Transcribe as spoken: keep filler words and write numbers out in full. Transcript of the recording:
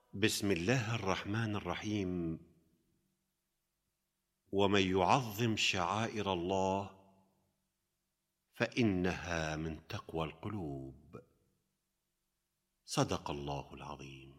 بسم الله الرحمن الرحيم. ومن يعظم شعائر الله فإنها من تقوى القلوب. صدق الله العظيم.